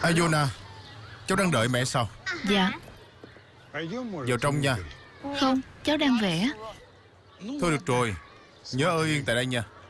Ayona, cháu đang đợi mẹ sao? Dạ. Vào trong nha. Không, cháu đang vẽ. Thôi được rồi, nhớ ở yên tại đây nha.